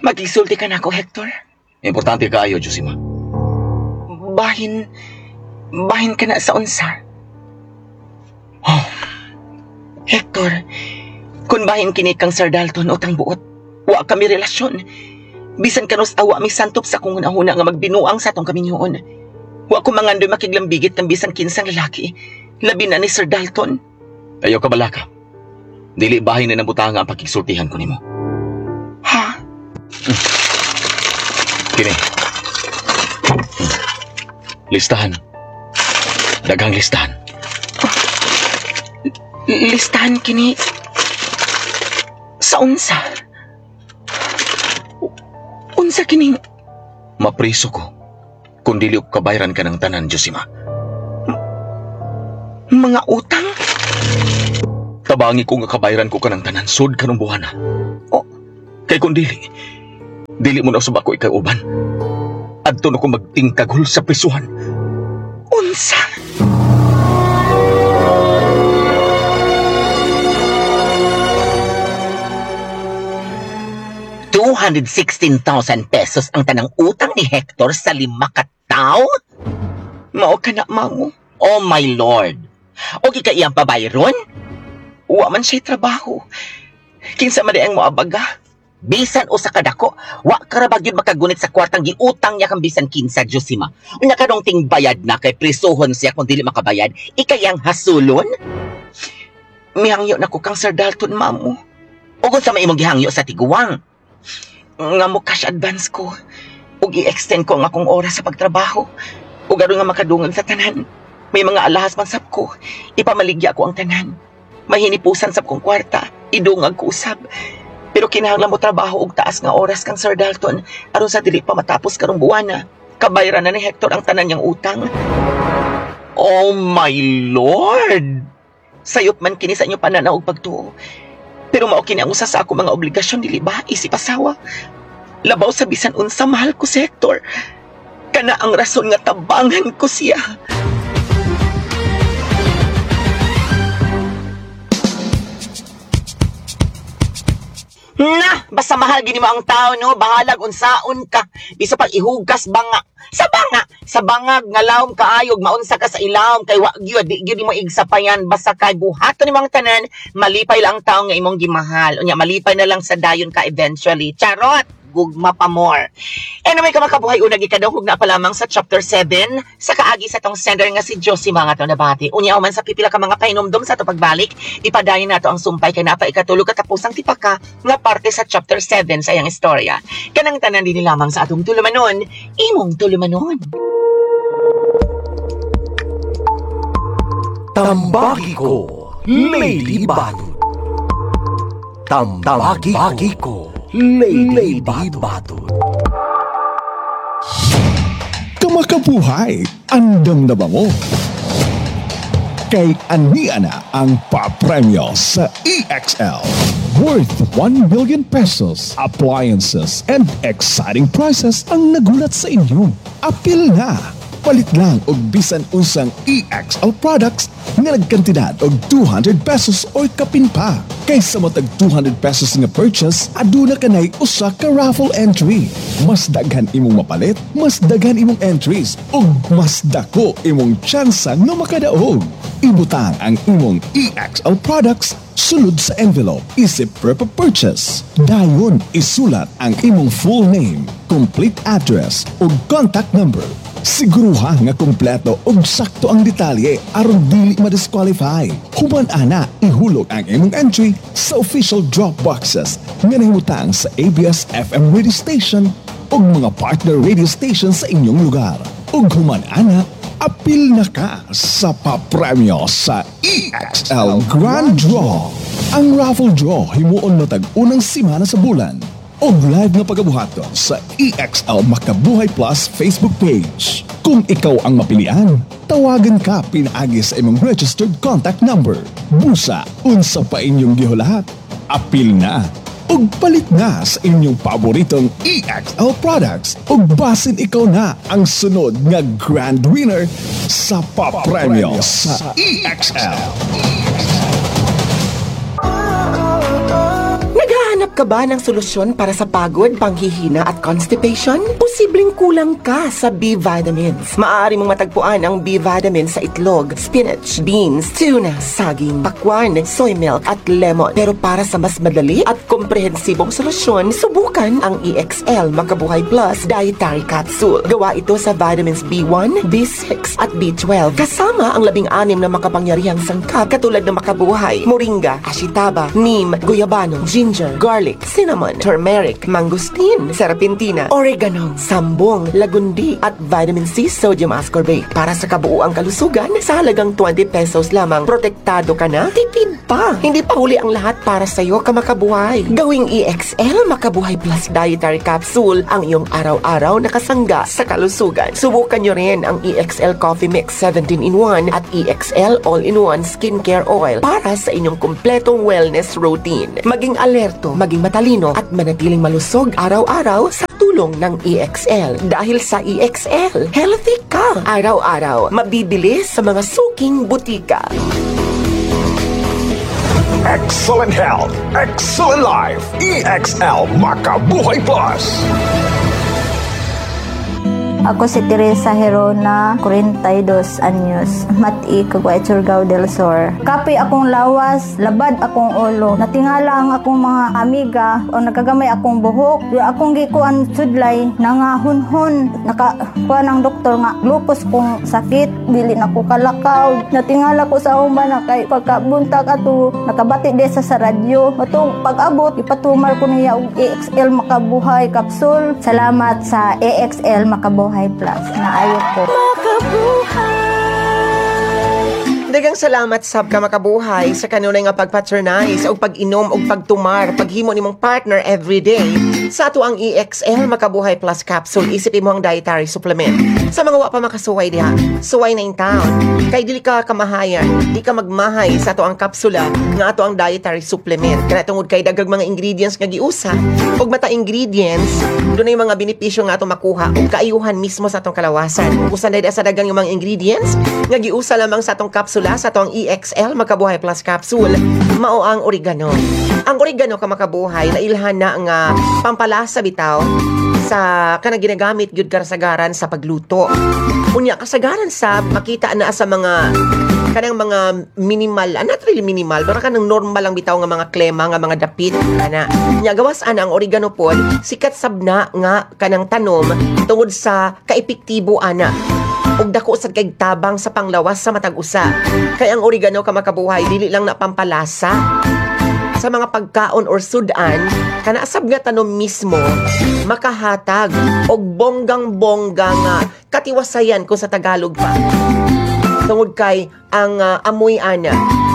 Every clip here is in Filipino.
Mag-isulti ka na ako, Hector. Importante kaayo, Josima. Bahin ka na sa unsa. Oh, Hector, kung bahin kini kang Sir Dalton utang buot, wa kami relasyon. Bisan kanus awa mi santop sa kung hunahuna nga magbinuang sa atong kaminyoon. Wa ko mangandoy makiglambigit ng bisan kinsang lalaki, labi na ni Sir Dalton. Ayaw ka balaka. Dili bahin na nabutanga ang pagkiksultihan ko nimo. Ha? Kini. Listahan. Daghang listahan. Listahan kini sa unsa? Unsa kining mapriso ko kung dili ko kabayran ka ng tanan, Josima. Mga utang? Tabangi ko nga kabayran ko ka ng tanan sud kanong buwana. O, kay kung dili mo na usab ako ikauban. Adto na ko magtingkagul sa prisuhan. Unsa? ₱216,000 ang tanang utang ni Hector sa 5 ka tawo? Mao ka na, Mamo. Oh my Lord. O ka iyang pabayron? Wa man siya'y trabaho. Kinsa man ang moabaga? Bisan o sa kadako, wa karabag yun makagunit sa kwartang giutang niya kang bisan kinsa, Josima. Unya kadong ting bayad na kay prisohon siya kung dili makabayad, ikayang hasulon? Mihangyo na ko kang Sir Dalton, Mamo. Ugod sa maimong gihangyo sa tiguwang. Nga mo cash advance ko. Ug i-extend ko ang akong oras sa pagtrabaho. Ug aron nga makadungan sa tanan. May mga alahas man sab ko. Ipamaligya ko ang tanan. Mahinipusan sab kong kwarta. Idungag ko usab. Pero kinahanglan mo trabaho og taas nga oras kang Sir Dalton aron sa dili pa matapos karong buwana. Kabayran na ni Hector ang tanan niyang utang. Oh my Lord! Sayop man kini sa inyo pananaw og pagtuo. Pero mao kini ang usa sa ako mga obligasyon dili ba isip asawa. Labaw sa bisan unsa mahal ko si Hector. Kana ang rason nga tabangan ko siya. Na, basta mahal gini mo ang tao, no? Bahalag unsaon ka. Bisa pag ihugas banga. Sa bangag nga lawom kaayog, maunsa ka sa ilawom kay wa gyud di gyud mo igsapayan basta kay buhaton ni mga tanan, malipay lang ang tao nga imong gimahal. Unya malipay na lang sa dayon ka eventually. Charot. Gugma pa more. Anyway, kamakabuhay unag ikadahog na pa lamang sa chapter 7 sa kaagi sa tong sender nga si Josima nga to nabati. Unya man sa pipila ka mga painomdom sa to pagbalik, ipadayon nato ang sumpay kay napa ikatulog katapusang tipaka nga parte sa chapter 7 sa iyang istorya. Kanang tanan din lamang sa atong tulumanon, imong tulumanon. Tambaki ko, Lady Batot. Tambaki ko, Lady Batot. Kamakabuhay, andam na ba mo? Kay ania na ang papremyo sa EXL. Worth 1 million pesos, appliances, and exciting prizes ang nagulat sa inyo. Apil na! Palit lang og bisan unsang EXL products nga nagkantidad og 200 pesos or kapin pa. Kaysa matag 200 pesos nga purchase, aduna kanay usa ka raffle entry. Mas daghan imong mapalit, mas daghan imong entries, ug mas dako imong tsansa nga makadaog. Ibutang ang imong EXL products sulod sa envelope isip prep purchase. Dayon isulat ang imong full name, complete address ug contact number. Siguruha nga kompleto ug sakto ang detalye aron dili ma-disqualify. Human ana ihulog ang imong entry sa official drop boxes nga nahimutang sa ABS-FM radio station ug mga partner radio station sa inyong lugar. Ug human ana apil na ka sa papremyo sa EXL Grand Draw. Ang raffle draw himuon matag unang simana sa bulan. Og live nga pagabuhaton sa EXL Makabuhay Plus Facebook page. Kung ikaw ang mapilian, tawagan ka pinaagi sa imong registered contact number. Busa, unsa pa inyong gihulat? Apil na! Og palit na sa inyong paboritong EXL products. Og basin ikaw na ang sunod nga grand winner sa papremyo sa EXL. Naghahanap ka ba ng solusyon para sa pagod, panghihina at constipation? Posibleng kulang ka sa B vitamins. Maaari mong matagpuan ang B vitamins sa itlog, spinach, beans, tuna, saging, pakwan, soy milk at lemon. Pero para sa mas madali at komprehensibong solusyon, subukan ang EXL Makabuhay Plus Dietary Capsule. Gawa ito sa vitamins B1, B6 at B12. Kasama ang 16 na makapangyarihang sangkap katulad ng makabuhay, moringa, ashitaba, neem, guyabano, ginger, garlic, cinnamon, turmeric, mangosteen, serpentina, oregano, sambong, lagundi at vitamin C sodium ascorbate. Para sa kabuuang kalusugan, sa halagang 20 pesos lamang, protektado ka na, tipid pa. Hindi pa huli ang lahat para sa iyo, kamakabuhay. Gawing EXL Makabuhay Plus Dietary Capsule ang iyong araw-araw na kasangga sa kalusugan. Subukan nyo rin ang EXL Coffee Mix 17-in-1 at EXL All-in-1 Skincare Oil para sa inyong kumpletong wellness routine. Maging alerto, maging matalino at manatiling malusog araw-araw sa tulong ng EXL. Dahil sa EXL, healthy ka araw-araw. Mabibili sa mga suking butika. Excellent health, excellent life. EXL Makabuhay Plus. Ako si Teresa Herona, 42 anyos, Mati, Caguay, Surigao del Sur. Kapi akong lawas, labad akong ulo. Natingala ang akong mga amiga o nagagamay akong buhok. Yung akong gikuan sudlay, nangahunhon. Nakakuha ng doktor nga, lupus kong sakit, dili na ko kalakaw. Natingala ko sa umba na kay pagkabuntag ato, nakabati desa sa radyo. Atong pag-abot, ipatumar ko niya og EXL Makabuhay Capsule. Salamat sa EXL Makabuhay Plus na ayok ko. Dagang salamat sab ka makabuhay sa kanunay nga pagpatronize o pag-inom o pagtumar, paghimo nimong partner everyday sa ato ang EXL Makabuhay Plus Capsule. Isipin mo ang dietary supplement. Sa mga wa pa makasuway diha, suway na in town. Kay dili ka kamahayan, di ka magmahay sa ato ang kapsula nga ato ang dietary supplement. Kana tungod kay dagag mga ingredients nga giusa, ug mata ingredients, dunay mga benepisyo nga ato makuha ug kaayuhan mismo sa atong kalawasan. Usa na sa dagang yung mga ingredients nga giusa lamang sa atong kapsula sa atong EXL Makabuhay Plus Capsule, mao ang oregano. Ang oregano ka makabuhay na ilhan na nga pampalasa bitaw sa kanang ginagamit gyud kasagaran sa pagluto. Unya kasagaran sa makita na sa mga kanang mga minimal, not really minimal, pero kanang normal lang bitaw nga mga klema, nga mga dapit, ana. Nya gawas ana ang oregano pod, sikat sabna nga kanang tanom tungod sa kaepektibo ana. Og dako sad kay tabang sa panglawas sa matag usa. Kay ang oregano ka makabuhay dili lang na pampalasa sa mga pagkaon or sudan, kana asab nga tanom mismo makahatag og bonggang-bongga nga katiwasayan ko sa Tagalog pa. Tungod kay ang amoy ana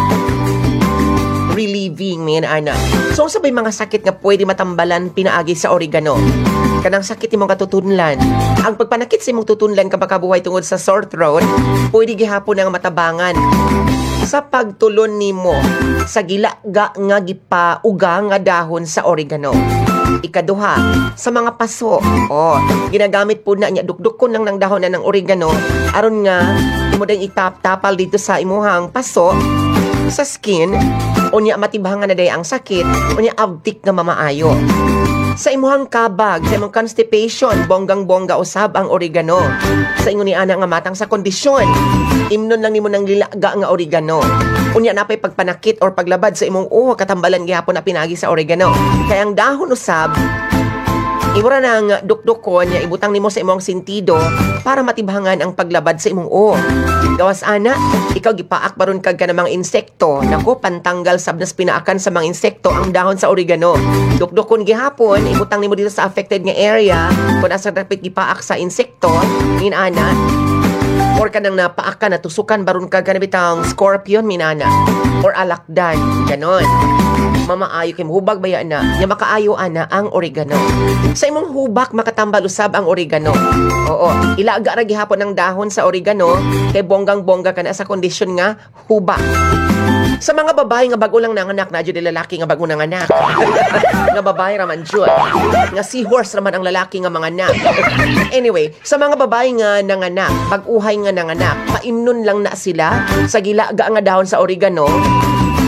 relieving man ana. So sabay mga sakit nga pwede matambalan pinaagi sa oregano. Kanang sakit imong katutunlan. Ang pagpanakit sa imong tutunlan kapag kabuhay tungod sa sore throat, pwede gihapon ang matabangan sa pagtulon nimo sa gilaga nga gipauga nga dahon sa oregano. Ikaduha, sa mga paso. Ginagamit po na niya, dukdukon lang ng dahon na ng oregano aron nga imo dang itap-tapal dito sa imuhang paso sa skin, unya matibhangan na day ang sakit, unya abtik na mamaayo. Sa imuhang kabag, sa imong constipation, bonggang-bongga usab ang oregano. Sa ingon ni ana nga matang sa kondisyon, imnon lang nimo ng lilaga nga oregano. Unya napay pagpanakit or paglabad sa imong katambalan gihapon na pinagi sa oregano. Kaya ang dahon usab, imura nang dukdukon niya ibutang nimo sa imong sentido para matibhangan ang paglabad sa imong Gawas ana, ikaw gipaak baron kag ka ng mga insekto. Nako, pantanggal sabnas pinaakan sa mga insekto ang dahon sa oregano. Dukdukon gihapon, ibutang nimo dito sa affected nga area kung asa dapat gipaak sa insekto, ana. Or kanang napaakan na tusukan baron kag kanabitang scorpion minana or alakdan, ganon. Mamaayo kay hubag baya na nya makaayo ana ang oregano. Sa imong hubak makatambal usab ang oregano. Ilaga ra gihapon ang dahon sa oregano kay bonggang-bongga kana sa kondisyon nga hubak. Sa mga babae nga bago lang nanganak na jud lalaki nga bago nanganak. Nga babae raman jud. Nga seahorse raman ang lalaki nga mga anak. Anyway, sa mga babae nga nanganak, bag-uhay nga nanganak, paimnon lang na sila sa gilaga nga dahon sa oregano.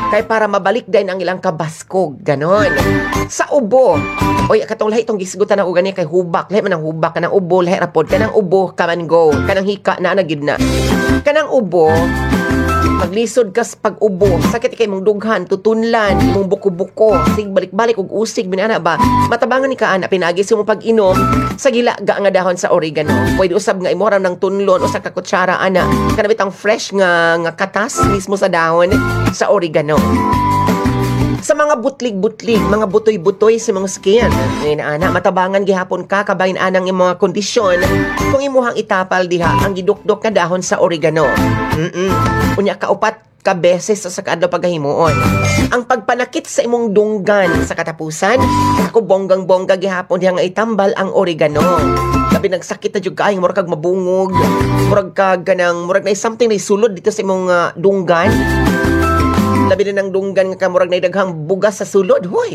Kay para mabalik din ang ilang kabaskog, ganon. Sa ubo, oy, katong lahi itong gisgutan ng ugani kay hubak, lahi man ang hubak, kanang ubo, lahi rapod, kanang ubo, come and go, kanang hika na nagid na. Kanang ubo, maglisod kas pag ubo, sakit kay mong dughan, tutunlan, imong buko-buko, sig balik-balik ug usig binana ba. Matabangan ni kaana pinagi sa mong pag-inom sa gilaga nga dahon sa oregano. Pwede usab nga imo ram ng tunlon o sa kakutsara ana, kanabitang fresh nga katas mismo sa dahon sa oregano. Sa mga butlig-butlig, mga butoy-butoy sa mga skin. Ngayon, ana, matabangan gihapon ka, kabahin anang yung mga kondisyon kung imuhang itapal diha ang gidukdok na dahon sa oregano. Unya kaupat ka beses sa kaadlaw paghahimuon. Ang pagpanakit sa imong dunggan sa katapusan, ako bonggang-bongga gihapon diha nga itambal ang oregano. Labi nagsakit na jud kaayo, murag kag mabungog, murag kag ganang, murag na something na isulod dito sa imong dunggan. Labi na ng dunggan nga kamurag na daghang bugas sa sulod. Hoy!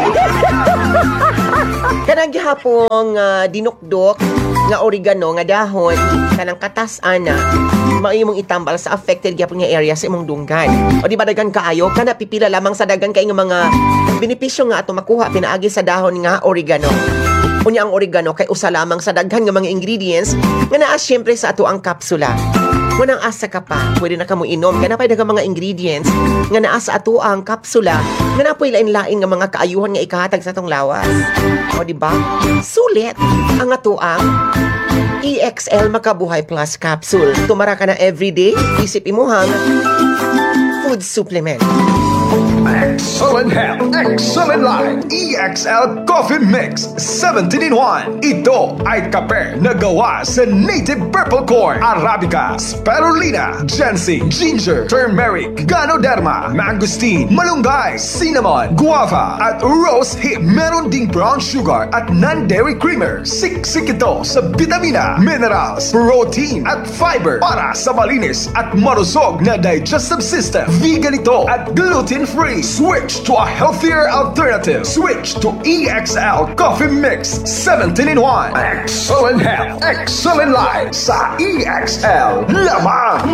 Kanang gihapong dinukdok nga oregano nga dahon, kanang katas ana, maimong itambal sa affected gihapon nga area sa imong dunggan. O di ba dagan kaayo, kana pipila lamang sa dagan kay nga mga benepisyo nga ato makuha pinaagi sa dahon nga oregano. Unya ang oregano kay usa lamang sa daghan nga mga ingredients nga naa syempre sa ato ang kapsula. Kung nang asa ka pa, pwede na ka mo inom. Kaya napay dagang mga ingredients nga naa sa ato ang kapsula nga napoy lain-lain nga mga kaayuhan nga ikahatag sa atong lawas. O diba? Sulit ang ato ang EXL Makabuhay Plus Capsule. Tumara ka na everyday, isip imuhang food supplement. Excellent health, excellent life. EXL Coffee Mix 17-in-1. Ito ay kape na gawa sa native purple corn, Arabica, Spirulina, ginseng, ginger, turmeric, ganoderma, mangosteen, malunggay, cinnamon, guava, at rose hip. Meron ding brown sugar at non-dairy creamer. Siksik ito sa vitamina, minerals, protein, at fiber para sa malinis at marusog na digestive system. Vegan ito at gluten-free. Switch to a healthier alternative. Switch to EXL Coffee Mix 17-in-1. Excellent health, excellent life sa EXL. Lamang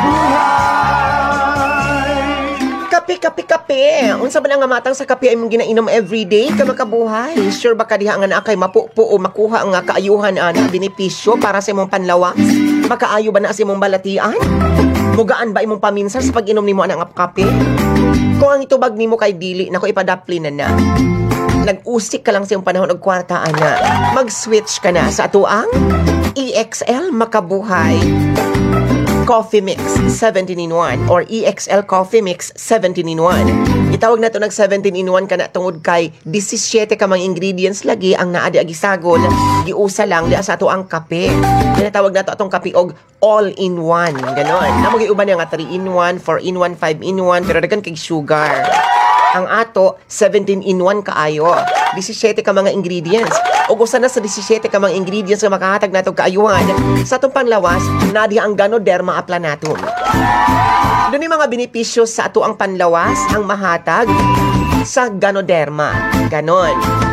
Kape. Unsa ba nga matang sa kape ay mong ginainom everyday ka makabuhay? Sure ba ka diha nga naa kay mapupo o makuha ang kaayuhan ana benepisyo para sa imong panlawas? Makaayo ba na sa imong balatian? Mugaan ba imong paminsan sa pag-inom nimo ana nga kape? Kung ang itubag nimo kay dili nako ipadapli na na. Nag-usik ka lang sa iyong panahon og kwarta ana. Mag-switch ka na sa atuang EXL Makabuhay Coffee Mix 17-in-1 or EXL Coffee Mix 17-in-1. Itawag na to nag 17-in-1 ka na tungod kay 17 ka mga ingredients lagi ang naa di agisagol. Giusa lang di sa ato ang kape. Tinatawag na to atong kape og all-in-one. Ganon. Namo giuban nga 3-in-1, 4-in-1, 5-in-1 pero dagan kay sugar. Ang ato 17-in-1 kaayo. 17 ka mga ingredients. Ug usa na sa 17 ka mga ingredients nga makahatag nato kaayuhan sa atong panlawas na diha ang Ganoderma applanatum. Doon yung mga benepisyo sa ato ang panlawas ang mahatag sa Ganoderma. Ganon.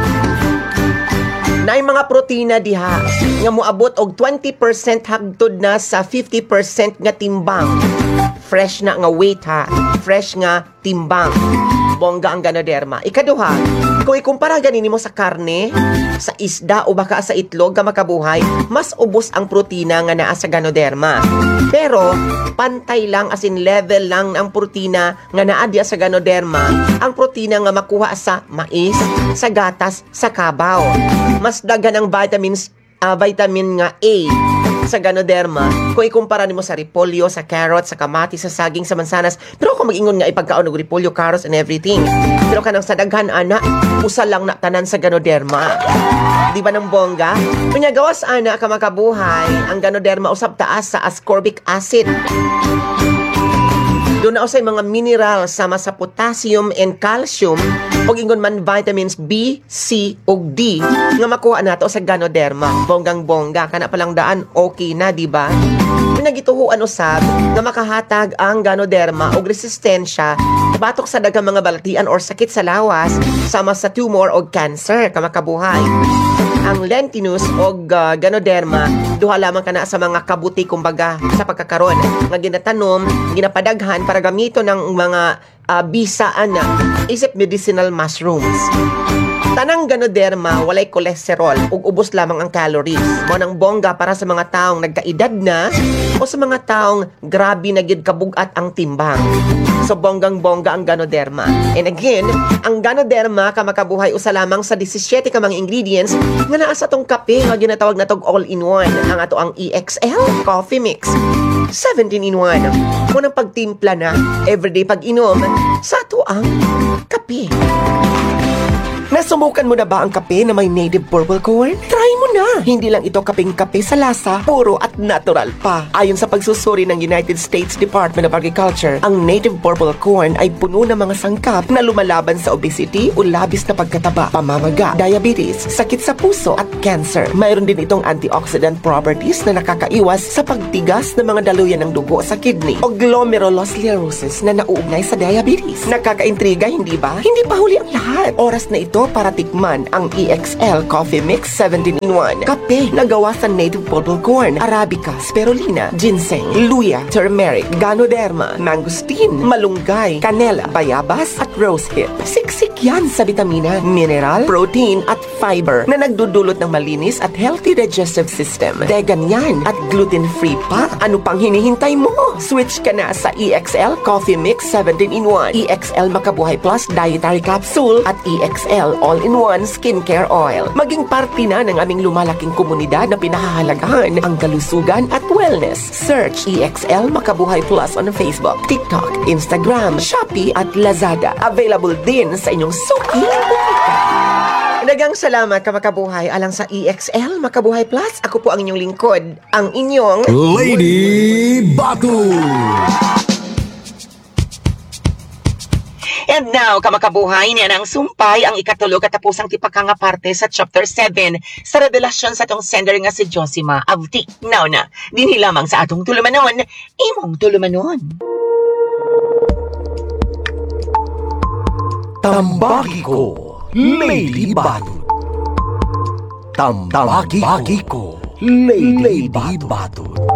Na yung mga protina diha nga moabot og 20% hagtod na sa 50% nga timbang. Fresh na nga weight ha. Fresh nga timbang. Bongga ang Ganoderma. Ikaduha, kung ikumpara ganin mo sa karne, sa isda o baka sa itlog ka makabuhay, mas ubos ang protina nga naa sa Ganoderma. Pero, pantay lang as in level lang ang protina nga naa diya sa Ganoderma, ang protina nga makuha sa mais, sa gatas, sa kabaw. Mas dagan ang vitamin nga A sa Ganoderma kung ikumpara nimo sa repolyo, sa carrot, sa kamatis, sa saging, sa mansanas. Pero kung mag-ingon nga ipagkaon og repolyo, carrots and everything. Pero kanang sa daghan ana, usa lang na tanan sa Ganoderma. Di ba ng bongga? Kunya gawas ana ka makabuhay, ang Ganoderma usab taas sa ascorbic acid. Doon na usay mga mineral sama sa potassium and calcium o ingon man vitamins B, C ug D nga makuha nato sa Ganoderma. Bonggang-bongga kana palang daan okay na, di ba? Pinagituhuan usab nga makahatag ang Ganoderma og resistensya batok sa daghang mga balatian or sakit sa lawas sama sa tumor o cancer ka makabuhay. Ang lentinus o Ganoderma duha lamang kana sa mga kabuti kumbaga sa pagkakaron nga ginatanom, ginapadaghan para gamito ng mga bisaan na isip medicinal mushrooms. Tanang Ganoderma walay kolesterol ug ubos lamang ang calories. Mo nang bongga para sa mga taong nagkaedad na o sa mga taong grabe na gid kabugat ang timbang. So bonggang-bongga ang Ganoderma. And again, ang Ganoderma kamakabuhay usa lamang sa 17 ka mga ingredients nga naa sa tong kape nga ginatawag na tog all-in-one. Ang ato ang EXL Coffee Mix. 17-in-1. Mo nang pagtimpla na everyday pag-inom sa ato ang kape. Nasumukan mo na ba ang kape na may native purple corn? Try mo na! Hindi lang ito kapeng kape sa lasa, puro at natural pa. Ayon sa pagsusuri ng United States Department of Agriculture, ang native purple corn ay puno ng mga sangkap na lumalaban sa obesity o labis na pagkataba, pamamaga, diabetes, sakit sa puso at cancer. Mayroon din itong antioxidant properties na nakakaiwas sa pagtigas ng mga daluyan ng dugo sa kidney o glomerulosclerosis na nauugnay sa diabetes. Nakakaintriga, hindi ba? Hindi pa huli ang lahat. Oras na ito para tikman ang EXL Coffee Mix 17-in-1. Kape na gawa sa native purple corn, arabica, spirulina, ginseng, luya, turmeric, ganoderma, mangosteen, malunggay, canela, bayabas at rosehip. Siksik yan sa vitamina, mineral, protein at fiber na nagdudulot ng malinis at healthy digestive system. Vegan yan at gluten-free pa. Ano pang hinihintay mo? Switch ka na sa EXL Coffee Mix 17-in-1, EXL Makabuhay Plus Dietary Capsule at EXL All-in-One Skincare Oil. Maging parte na ng aming lumalaking komunidad na pinahahalagahan ang kalusugan at wellness. Search EXL Makabuhay Plus on Facebook, TikTok, Instagram, Shopee at Lazada. Available din sa inyong suki. Dagang salamat ka Makabuhay alang sa EXL Makabuhay Plus. Ako po ang inyong lingkod, ang inyong Lady Batu. And now, kamakabuhay niya ng sumpay ang ikatulog katapusang tipakang nga parte sa chapter 7 sa revelasyon sa atong sender nga si Josima Avti. Now na, dinhi lamang sa atong tulumanon, imong tulumanon. Tambaki ko, Lady Batu. Tambaki ko, Lady Batu.